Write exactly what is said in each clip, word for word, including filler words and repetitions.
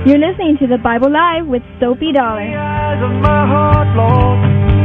You're listening to the Bible Live with Soapy Dollar. Open the eyes of my heart, Lord.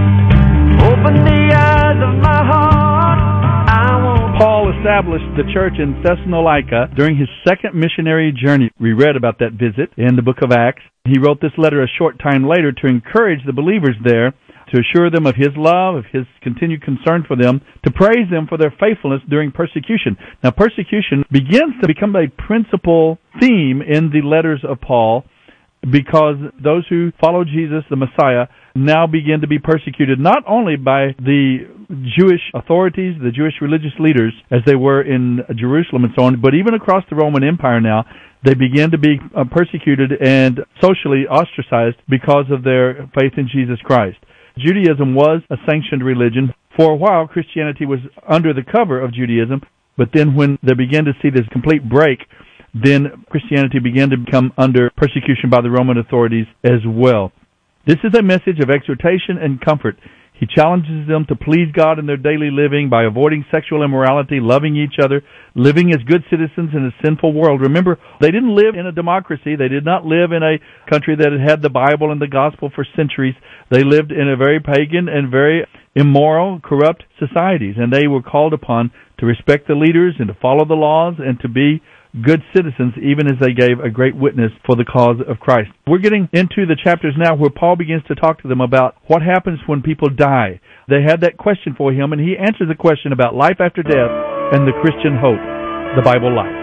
Open the eyes of my heart. I want. Paul established the church in Thessalonica during his second missionary journey. We read about that visit in the book of Acts. He wrote this letter a short time later to encourage the believers there, to assure them of his love, of his continued concern for them, to praise them for their faithfulness during persecution. Now, persecution begins to become a principal theme in the letters of Paul, because those who follow Jesus, the Messiah, now begin to be persecuted not only by the Jewish authorities, the Jewish religious leaders, as they were in Jerusalem and so on, but even across the Roman Empire now, they begin to be uh, persecuted and socially ostracized because of their faith in Jesus Christ. Judaism was a sanctioned religion. For a while, Christianity was under the cover of Judaism, but then when they began to see this complete break, then Christianity began to become under persecution by the Roman authorities as well. This is a message of exhortation and comfort. He challenges them to please God in their daily living by avoiding sexual immorality, loving each other, living as good citizens in a sinful world. Remember, they didn't live in a democracy. They did not live in a country that had had the Bible and the gospel for centuries. They lived in a very pagan and very immoral, corrupt societies, and they were called upon to respect the leaders and to follow the laws and to be good citizens, even as they gave a great witness for the cause of Christ. We're getting into the chapters now where Paul begins to talk to them about what happens when people die. They had that question for him, and he answers the question about life after death and the Christian hope, the Bible life.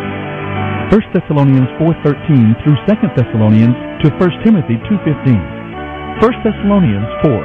First Thessalonians four thirteen through Second Thessalonians to First Timothy two fifteen. First Thessalonians four.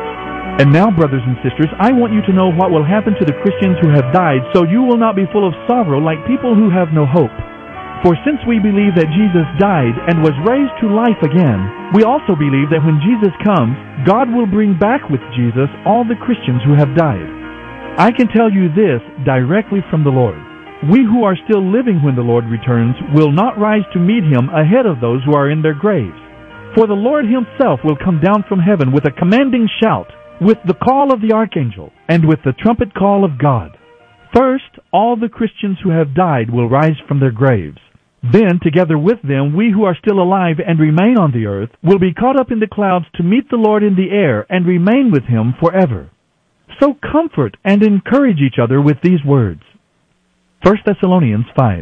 And now, brothers and sisters, I want you to know what will happen to the Christians who have died, so you will not be full of sorrow like people who have no hope. For since we believe that Jesus died and was raised to life again, we also believe that when Jesus comes, God will bring back with Jesus all the Christians who have died. I can tell you this directly from the Lord. We who are still living when the Lord returns will not rise to meet him ahead of those who are in their graves. For the Lord himself will come down from heaven with a commanding shout, with the call of the archangel, and with the trumpet call of God. First, all the Christians who have died will rise from their graves. Then, together with them, we who are still alive and remain on the earth will be caught up in the clouds to meet the Lord in the air and remain with him forever. So comfort and encourage each other with these words. First Thessalonians five.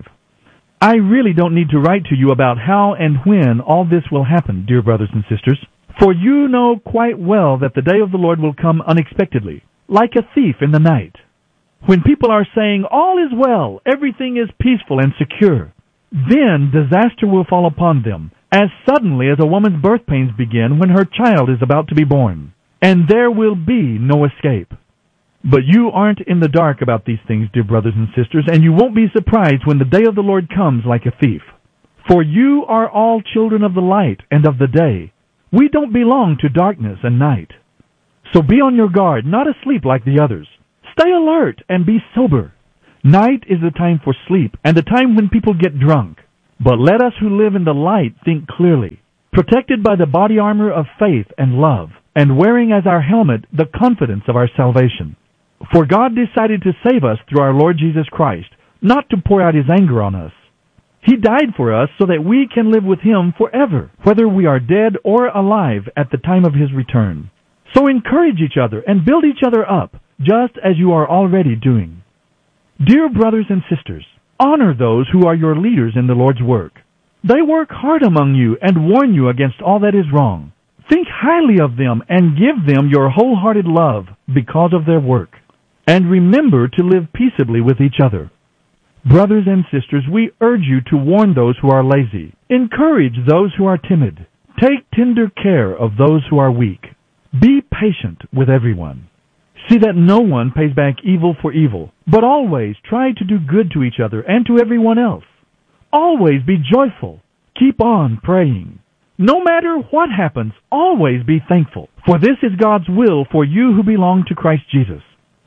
I really don't need to write to you about how and when all this will happen, dear brothers and sisters. For you know quite well that the day of the Lord will come unexpectedly, like a thief in the night. When people are saying, all is well, everything is peaceful and secure, then disaster will fall upon them, as suddenly as a woman's birth pains begin when her child is about to be born. And there will be no escape. But you aren't in the dark about these things, dear brothers and sisters, and you won't be surprised when the day of the Lord comes like a thief. For you are all children of the light and of the day. We don't belong to darkness and night. So be on your guard, not asleep like the others. Stay alert and be sober. Night is the time for sleep and the time when people get drunk. But let us who live in the light think clearly, protected by the body armor of faith and love, and wearing as our helmet the confidence of our salvation. For God decided to save us through our Lord Jesus Christ, not to pour out his anger on us. He died for us so that we can live with him forever, whether we are dead or alive at the time of his return. So encourage each other and build each other up, just as you are already doing. Dear brothers and sisters, honor those who are your leaders in the Lord's work. They work hard among you and warn you against all that is wrong. Think highly of them and give them your wholehearted love because of their work. And remember to live peaceably with each other. Brothers and sisters, we urge you to warn those who are lazy. Encourage those who are timid. Take tender care of those who are weak. Be patient with everyone. See that no one pays back evil for evil, but always try to do good to each other and to everyone else. Always be joyful. Keep on praying. No matter what happens, always be thankful, for this is God's will for you who belong to Christ Jesus.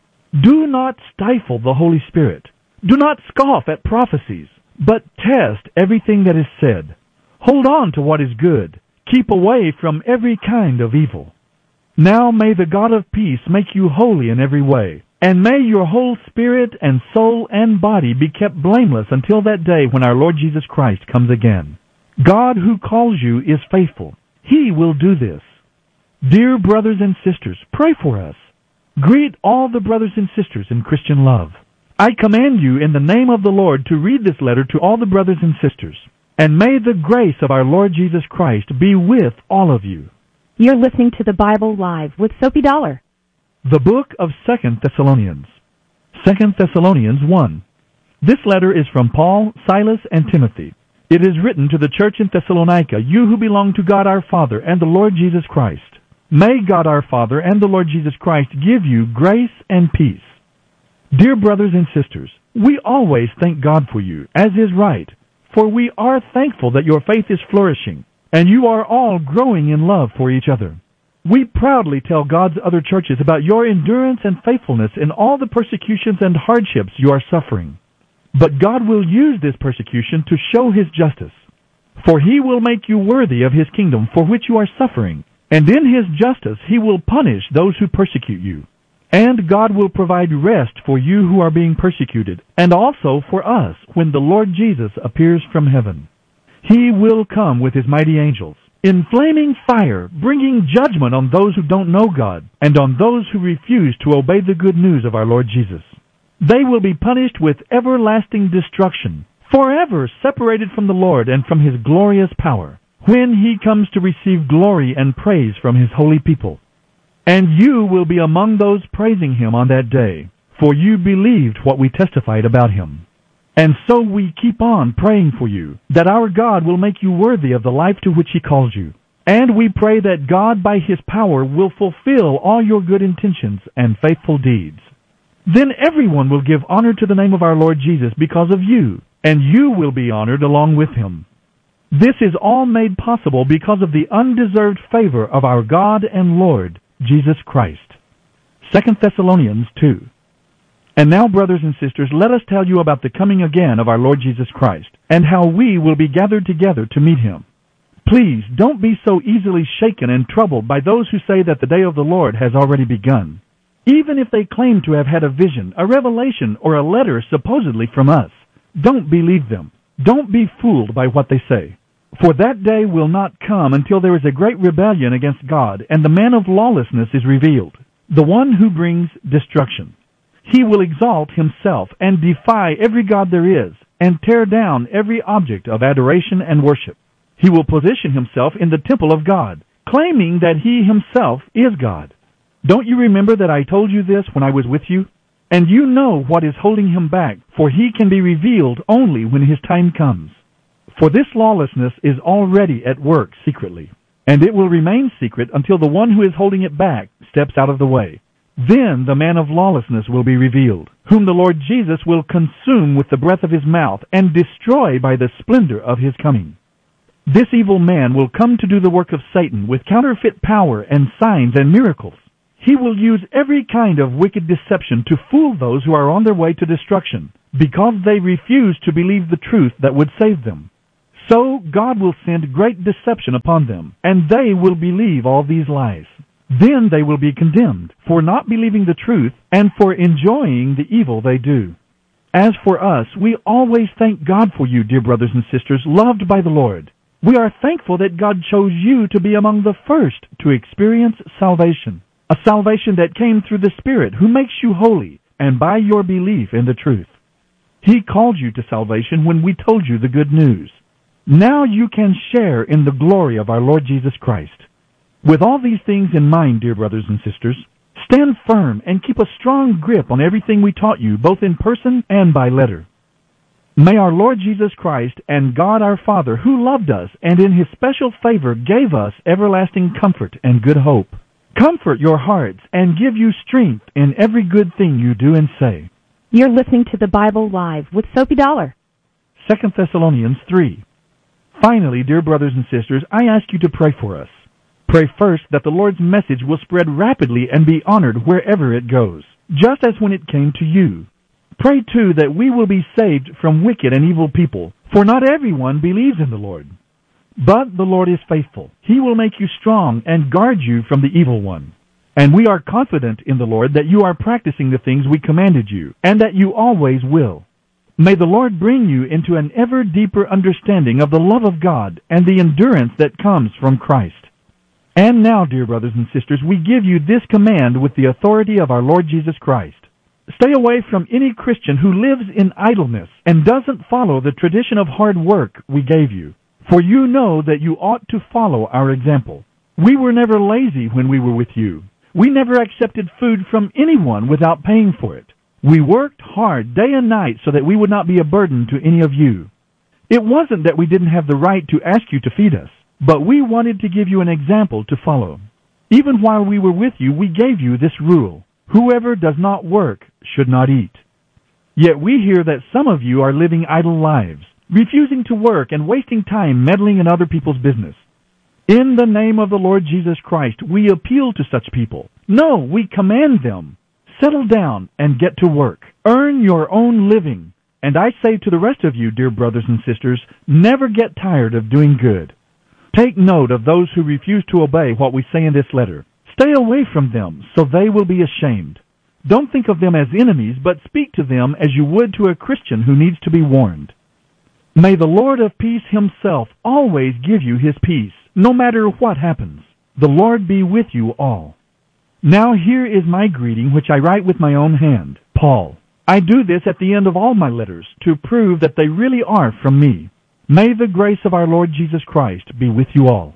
Do not stifle the Holy Spirit. Do not scoff at prophecies, but test everything that is said. Hold on to what is good. Keep away from every kind of evil. Now may the God of peace make you holy in every way, and may your whole spirit and soul and body be kept blameless until that day when our Lord Jesus Christ comes again. God who calls you is faithful. He will do this. Dear brothers and sisters, pray for us. Greet all the brothers and sisters in Christian love. I command you in the name of the Lord to read this letter to all the brothers and sisters. And may the grace of our Lord Jesus Christ be with all of you. You're listening to the Bible Live with Soapy Dollar. The book of Second Thessalonians. Second Thessalonians one. This letter is from Paul, Silas, and Timothy. It is written to the church in Thessalonica, you who belong to God our Father and the Lord Jesus Christ. May God our Father and the Lord Jesus Christ give you grace and peace. Dear brothers and sisters, we always thank God for you, as is right, for we are thankful that your faith is flourishing, and you are all growing in love for each other. We proudly tell God's other churches about your endurance and faithfulness in all the persecutions and hardships you are suffering. But God will use this persecution to show His justice. For He will make you worthy of His kingdom for which you are suffering, and in His justice He will punish those who persecute you. And God will provide rest for you who are being persecuted, and also for us when the Lord Jesus appears from heaven. He will come with His mighty angels, in flaming fire, bringing judgment on those who don't know God, and on those who refuse to obey the good news of our Lord Jesus. They will be punished with everlasting destruction, forever separated from the Lord and from His glorious power, when He comes to receive glory and praise from His holy people. And you will be among those praising Him on that day, for you believed what we testified about Him. And so we keep on praying for you, that our God will make you worthy of the life to which He calls you. And we pray that God by His power will fulfill all your good intentions and faithful deeds. Then everyone will give honor to the name of our Lord Jesus because of you, and you will be honored along with Him. This is all made possible because of the undeserved favor of our God and Lord, Jesus Christ. Second Thessalonians two. And now, brothers and sisters, let us tell you about the coming again of our Lord Jesus Christ, and how we will be gathered together to meet Him. Please don't be so easily shaken and troubled by those who say that the day of the Lord has already begun. Even if they claim to have had a vision, a revelation, or a letter supposedly from us, don't believe them. Don't be fooled by what they say. For that day will not come until there is a great rebellion against God, and the man of lawlessness is revealed, the one who brings destruction. He will exalt himself and defy every god there is, and tear down every object of adoration and worship. He will position himself in the temple of God, claiming that he himself is God. Don't you remember that I told you this when I was with you? And you know what is holding him back, for he can be revealed only when his time comes. For this lawlessness is already at work secretly, and it will remain secret until the one who is holding it back steps out of the way. Then the man of lawlessness will be revealed, whom the Lord Jesus will consume with the breath of His mouth and destroy by the splendor of His coming. This evil man will come to do the work of Satan with counterfeit power and signs and miracles. He will use every kind of wicked deception to fool those who are on their way to destruction, because they refuse to believe the truth that would save them. So God will send great deception upon them, and they will believe all these lies. Then they will be condemned for not believing the truth and for enjoying the evil they do. As for us, we always thank God for you, dear brothers and sisters, loved by the Lord. We are thankful that God chose you to be among the first to experience salvation, a salvation that came through the Spirit who makes you holy and by your belief in the truth. He called you to salvation when we told you the good news. Now you can share in the glory of our Lord Jesus Christ. With all these things in mind, dear brothers and sisters, stand firm and keep a strong grip on everything we taught you, both in person and by letter. May our Lord Jesus Christ and God our Father, who loved us and in His special favor gave us everlasting comfort and good hope, comfort your hearts and give you strength in every good thing you do and say. You're listening to the Bible Live with Soapy Dollar. Second Thessalonians three. Finally, dear brothers and sisters, I ask you to pray for us. Pray first that the Lord's message will spread rapidly and be honored wherever it goes, just as when it came to you. Pray, too, that we will be saved from wicked and evil people, for not everyone believes in the Lord. But the Lord is faithful. He will make you strong and guard you from the evil one. And we are confident in the Lord that you are practicing the things we commanded you, and that you always will. May the Lord bring you into an ever deeper understanding of the love of God and the endurance that comes from Christ. And now, dear brothers and sisters, we give you this command with the authority of our Lord Jesus Christ. Stay away from any Christian who lives in idleness and doesn't follow the tradition of hard work we gave you, for you know that you ought to follow our example. We were never lazy when we were with you. We never accepted food from anyone without paying for it. We worked hard day and night so that we would not be a burden to any of you. It wasn't that we didn't have the right to ask you to feed us, but we wanted to give you an example to follow. Even while we were with you, we gave you this rule: whoever does not work should not eat. Yet we hear that some of you are living idle lives, refusing to work and wasting time meddling in other people's business. In the name of the Lord Jesus Christ, we appeal to such people. No, we command them. Settle down and get to work. Earn your own living. And I say to the rest of you, dear brothers and sisters, never get tired of doing good. Take note of those who refuse to obey what we say in this letter. Stay away from them, so they will be ashamed. Don't think of them as enemies, but speak to them as you would to a Christian who needs to be warned. May the Lord of peace himself always give you his peace, no matter what happens. The Lord be with you all. Now here is my greeting, which I write with my own hand, Paul. I do this at the end of all my letters to prove that they really are from me. May the grace of our Lord Jesus Christ be with you all.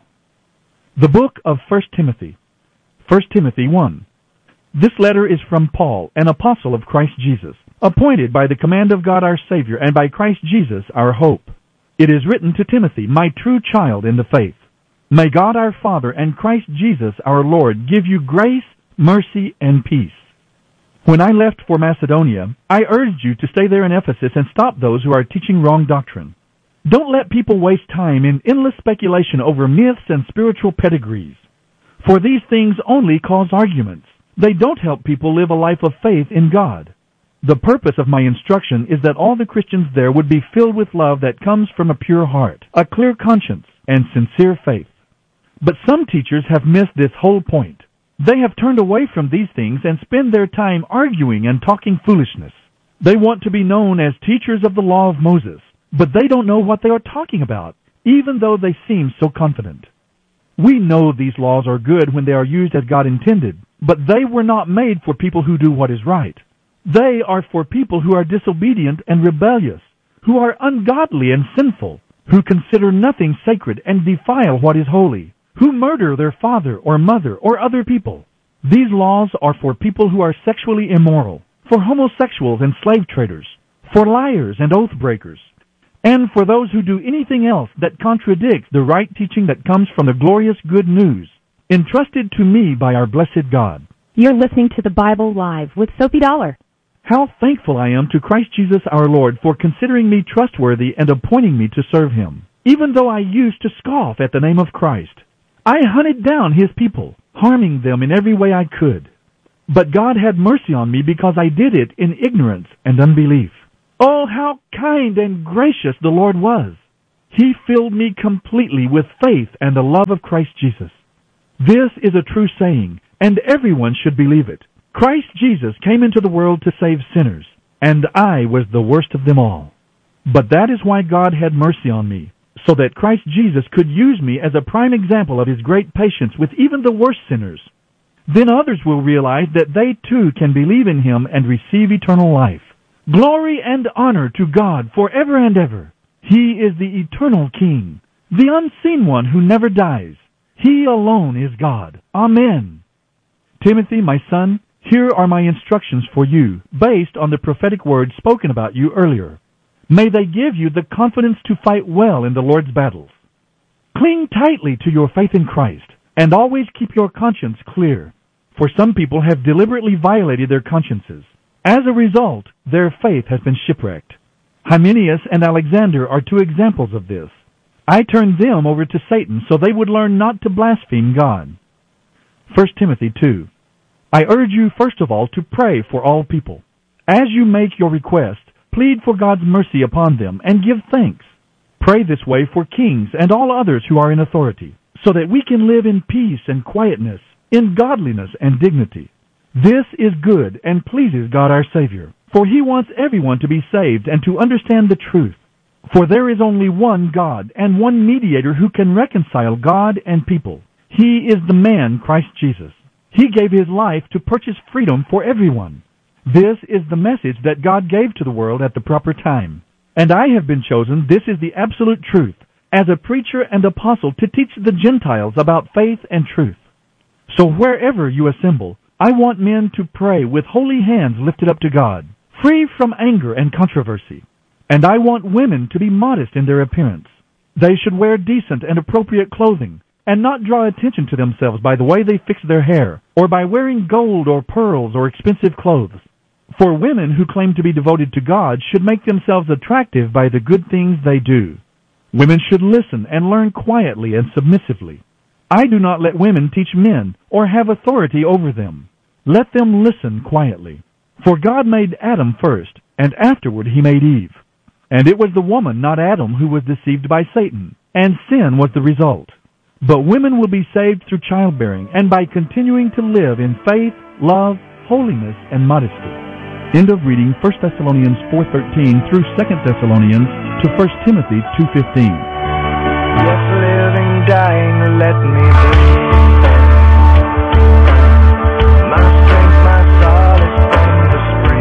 The book of First Timothy. First Timothy one. This letter is from Paul, an apostle of Christ Jesus, appointed by the command of God our Savior and by Christ Jesus our hope. It is written to Timothy, my true child in the faith. May God our Father and Christ Jesus our Lord give you grace, mercy, and peace. When I left for Macedonia, I urged you to stay there in Ephesus and stop those who are teaching wrong doctrine. Don't let people waste time in endless speculation over myths and spiritual pedigrees, for these things only cause arguments. They don't help people live a life of faith in God. The purpose of my instruction is that all the Christians there would be filled with love that comes from a pure heart, a clear conscience, and sincere faith. But some teachers have missed this whole point. They have turned away from these things and spend their time arguing and talking foolishness. They want to be known as teachers of the law of Moses, but they don't know what they are talking about, even though they seem so confident. We know these laws are good when they are used as God intended, but they were not made for people who do what is right. They are for people who are disobedient and rebellious, who are ungodly and sinful, who consider nothing sacred and defile what is holy, who murder their father or mother or other people. These laws are for people who are sexually immoral, for homosexuals and slave traders, for liars and oath breakers, and for those who do anything else that contradicts the right teaching that comes from the glorious good news entrusted to me by our blessed God. You're listening to the Bible Live with Soapy Dollar. How thankful I am to Christ Jesus our Lord for considering me trustworthy and appointing me to serve him, even though I used to scoff at the name of Christ. I hunted down his people, harming them in every way I could. But God had mercy on me because I did it in ignorance and unbelief. Oh, how kind and gracious the Lord was! He filled me completely with faith and the love of Christ Jesus. This is a true saying, and everyone should believe it. Christ Jesus came into the world to save sinners, and I was the worst of them all. But that is why God had mercy on me, so that Christ Jesus could use me as a prime example of his great patience with even the worst sinners. Then others will realize that they too can believe in him and receive eternal life. Glory and honor to God forever and ever. He is the eternal King, the unseen one who never dies. He alone is God. Amen. Timothy, my son, here are my instructions for you, based on the prophetic words spoken about you earlier. May they give you the confidence to fight well in the Lord's battles. Cling tightly to your faith in Christ, and always keep your conscience clear, for some people have deliberately violated their consciences. As a result, their faith has been shipwrecked. Hymenaeus and Alexander are two examples of this. I turned them over to Satan so they would learn not to blaspheme God. First Timothy two. I urge you first of all to pray for all people. As you make your request, plead for God's mercy upon them and give thanks. Pray this way for kings and all others who are in authority, so that we can live in peace and quietness, in godliness and dignity. This is good and pleases God our Savior, For he wants everyone to be saved and to understand the truth. For there is only one God and one mediator who can reconcile God and people. He is the man, Christ Jesus. He gave his life to purchase freedom for everyone. This is the message that God gave to the world at the proper time. And I have been chosen, this is the absolute truth, as a preacher and apostle to teach the Gentiles about faith and truth. So wherever you assemble, I want men to pray with holy hands lifted up to God, free from anger and controversy. And I want women to be modest in their appearance. They should wear decent and appropriate clothing, and not draw attention to themselves by the way they fix their hair, or by wearing gold or pearls or expensive clothes. For women who claim to be devoted to God should make themselves attractive by the good things they do. Women should listen and learn quietly and submissively. I do not let women teach men or have authority over them. Let them listen quietly. For God made Adam first, and afterward he made Eve. And it was the woman, not Adam, who was deceived by Satan, and sin was the result. But women will be saved through childbearing and by continuing to live in faith, love, holiness, and modesty. End of reading First Thessalonians four thirteen through Second Thessalonians to First Timothy two fifteen. Yes, living, dying, let me breathe. My strength, my solace from the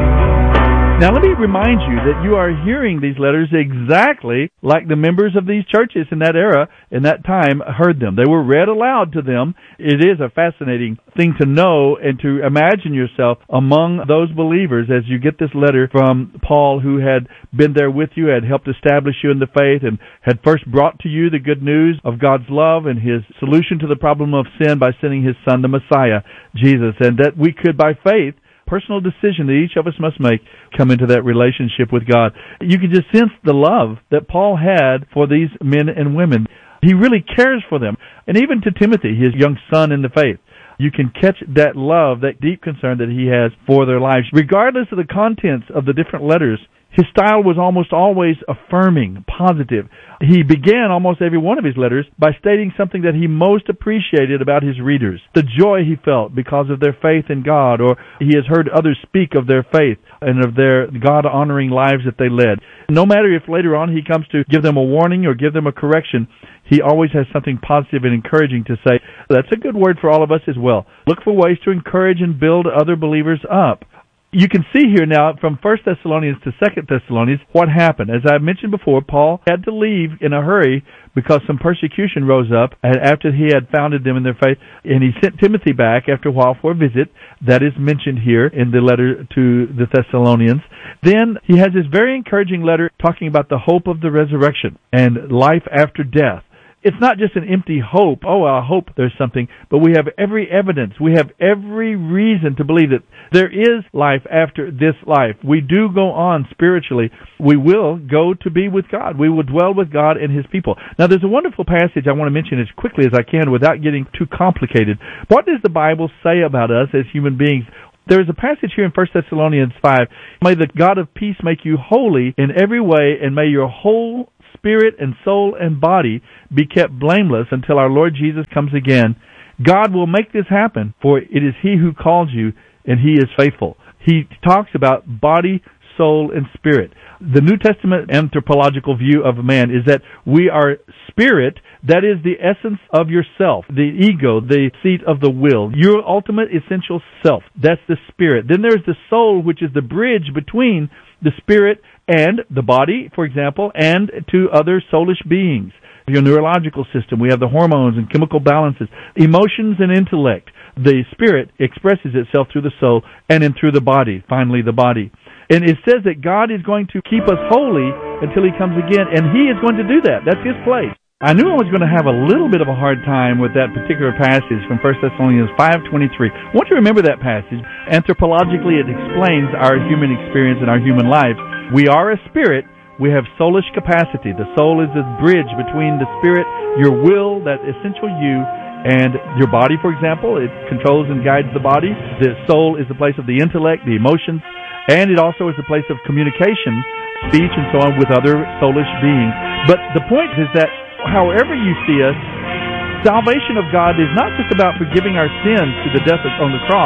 spring. Now let me remind you that you are hearing these letters exactly like the members of these churches in that era, in that time, heard them. They were read aloud to them. It is a fascinating thing to know and to imagine yourself among those believers as you get this letter from Paul, who had been there with you, had helped establish you in the faith, and had first brought to you the good news of God's love and his solution to the problem of sin by sending his son, the Messiah, Jesus, and that we could, by faith, personal decision that each of us must make, come into that relationship with God. You can just sense the love that Paul had for these men and women. He really cares for them. And even to Timothy, his young son in the faith, you can catch that love, that deep concern that he has for their lives. Regardless of the contents of the different letters, his style was almost always affirming, positive. He began almost every one of his letters by stating something that he most appreciated about his readers, the joy he felt because of their faith in God, or he has heard others speak of their faith and of their God-honoring lives that they led. No matter if later on he comes to give them a warning or give them a correction, he always has something positive and encouraging to say. That's a good word for all of us as well. Look for ways to encourage and build other believers up. You can see here now from First Thessalonians to Second Thessalonians what happened. As I mentioned before, Paul had to leave in a hurry because some persecution rose up after he had founded them in their faith, and he sent Timothy back after a while for a visit. That is mentioned here in the letter to the Thessalonians. Then he has this very encouraging letter talking about the hope of the resurrection and life after death. It's not just an empty hope, oh, I hope there's something, but we have every evidence, we have every reason to believe that there is life after this life. We do go on spiritually. We will go to be with God. We will dwell with God and his people. Now, there's a wonderful passage I want to mention as quickly as I can without getting too complicated. What does the Bible say about us as human beings? There is a passage here in First Thessalonians five. May the God of peace make you holy in every way, and may your whole spirit and soul and body be kept blameless until our Lord Jesus comes again. God will make this happen, for it is he who calls you, and he is faithful. He talks about body, soul, and spirit. The New Testament anthropological view of man is that we are spirit, that is the essence of yourself, the ego, the seat of the will, your ultimate essential self. That's the spirit. Then there's the soul, which is the bridge between the spirit and the body, for example, and to other soulish beings. Your neurological system, we have the hormones and chemical balances, emotions and intellect. The spirit expresses itself through the soul and then through the body, finally the body. And it says that God is going to keep us holy until he comes again, and he is going to do that. That's his place. I knew I was going to have a little bit of a hard time with that particular passage from First Thessalonians five twenty-three. I want you to remember that passage. Anthropologically, it explains our human experience and our human lives. We are a spirit. We have soulish capacity. The soul is the bridge between the spirit, your will, that essential you, and your body, for example. It controls and guides the body. The soul is the place of the intellect, the emotions, and it also is the place of communication, speech, and so on with other soulish beings. But the point is that however you see us, salvation of God is not just about forgiving our sins through the death on the cross,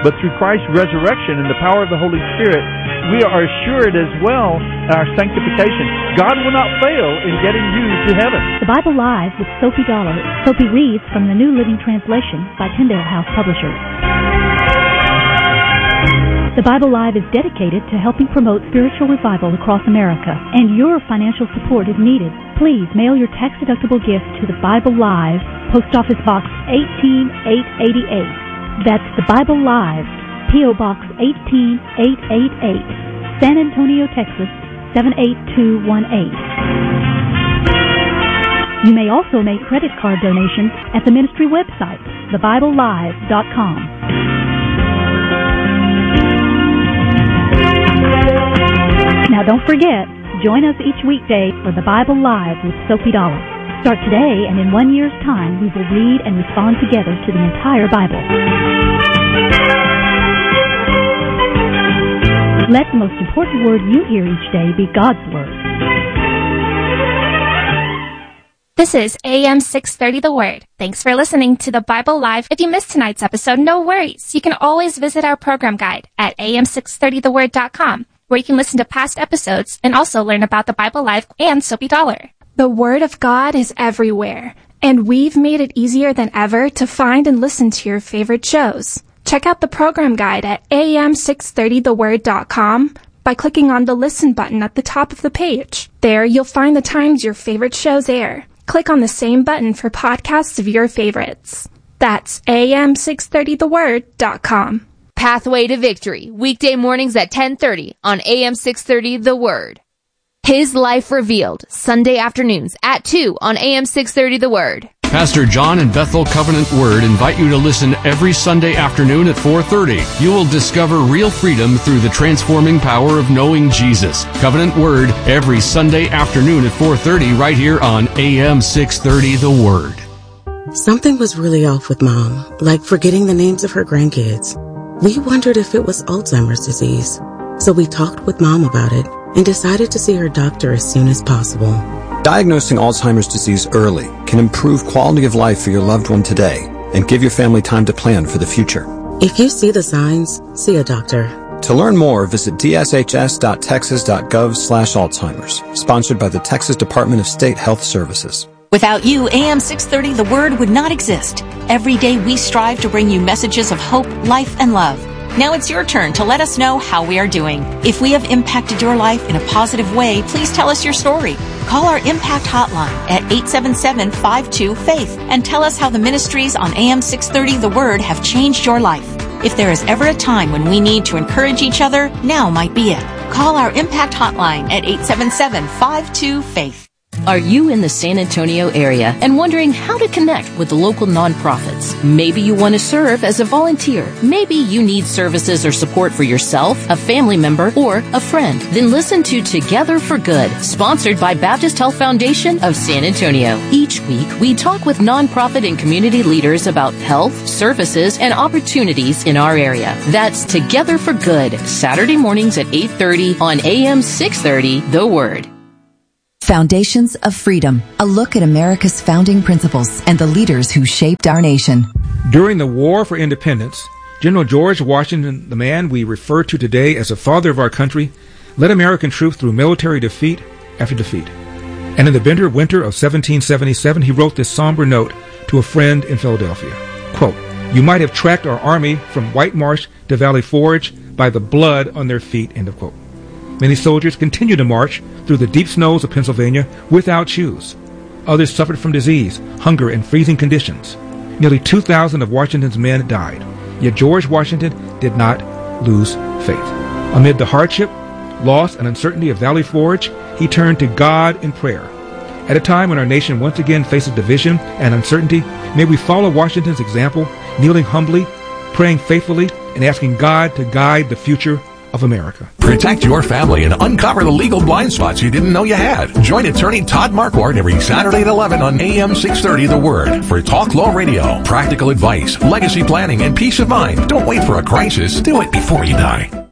but through Christ's resurrection and the power of the Holy Spirit, we are assured as well our sanctification. God will not fail in getting you to heaven. The Bible Live with Sophie Dollar. Sophie reads from the New Living Translation by Tyndale House Publishers. The Bible Live is dedicated to helping promote spiritual revival across America, and your financial support is needed. Please mail your tax-deductible gift to the Bible Live, Post Office Box eighteen eight eighty-eight. That's the Bible Live, P O. Box eighteen eight eighty-eight, San Antonio, Texas seven eight two one eight. You may also make credit card donations at the ministry website, the bible live dot com. Now don't forget, join us each weekday for the Bible Live with Sophie Dollar. Start today, and in one year's time, we will read and respond together to the entire Bible. Let the most important word you hear each day be God's Word. This is A M six thirty The Word. Thanks for listening to the Bible Live. If you missed tonight's episode, no worries. You can always visit our program guide at A M six thirty the word dot com, where you can listen to past episodes and also learn about the Bible Live and Soapy Dollar. The Word of God is everywhere, and we've made it easier than ever to find and listen to your favorite shows. Check out the program guide at A M six thirty the word dot com by clicking on the Listen button at the top of the page. There, you'll find the times your favorite shows air. Click on the same button for podcasts of your favorites. That's A M six thirty the word dot com. Pathway to Victory, weekday mornings at ten thirty on A M six thirty The Word. His Life Revealed, Sunday afternoons at two on A M six thirty The Word. Pastor John and Bethel Covenant Word invite you to listen every Sunday afternoon at four thirty. You will discover real freedom through the transforming power of knowing Jesus. Covenant Word every Sunday afternoon at four thirty right here on A M six thirty The Word. Something was really off with Mom, like forgetting the names of her grandkids. We wondered if it was Alzheimer's disease. So we talked with Mom about it and decided to see her doctor as soon as possible. Diagnosing Alzheimer's disease early can improve quality of life for your loved one today and give your family time to plan for the future. If you see the signs, see a doctor. To learn more, visit d s h s dot texas dot gov slash Alzheimer's, sponsored by the Texas Department of State Health Services. Without you, A M six thirty The Word would not exist. Every day we strive to bring you messages of hope, life, and love. Now it's your turn to let us know how we are doing. If we have impacted your life in a positive way, please tell us your story. Call our Impact Hotline at eight seven seven, five two, FAITH and tell us how the ministries on A M six thirty The Word have changed your life. If there is ever a time when we need to encourage each other, now might be it. Call our Impact Hotline at eight seven seven, five two, FAITH. Are you in the San Antonio area and wondering how to connect with the local nonprofits? Maybe you want to serve as a volunteer. Maybe you need services or support for yourself, a family member, or a friend. Then listen to Together for Good, sponsored by Baptist Health Foundation of San Antonio. Each week, we talk with nonprofit and community leaders about health, services, and opportunities in our area. That's Together for Good, Saturday mornings at eight thirty on A M six thirty The Word. Foundations of Freedom, a look at America's founding principles and the leaders who shaped our nation. During the War for Independence, General George Washington, the man we refer to today as the father of our country, led American troops through military defeat after defeat. And in the bitter winter of seventeen seventy-seven, he wrote this somber note to a friend in Philadelphia. Quote, "You might have tracked our army from White Marsh to Valley Forge by the blood on their feet," end of quote. Many soldiers continued to march through the deep snows of Pennsylvania without shoes. Others suffered from disease, hunger, and freezing conditions. Nearly two thousand of Washington's men died. Yet George Washington did not lose faith. Amid the hardship, loss, and uncertainty of Valley Forge, he turned to God in prayer. At a time when our nation once again faces division and uncertainty, may we follow Washington's example, kneeling humbly, praying faithfully, and asking God to guide the future of America. Protect your family and uncover the legal blind spots you didn't know you had. Join attorney Todd Marquardt every Saturday at eleven on A M six thirty The Word for Talk Law Radio. Practical advice, legacy planning, and peace of mind. Don't wait for a crisis. Do it before you die.